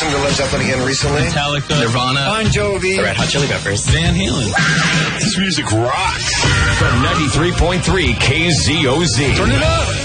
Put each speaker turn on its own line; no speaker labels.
listened to Led Zeppelin again recently.
Metallica,
Nirvana,
Bon Jovi,
the Red Hot Chili Peppers,
Van Halen.
This music rocks.
From 93.3 KZOZ.
Turn it up.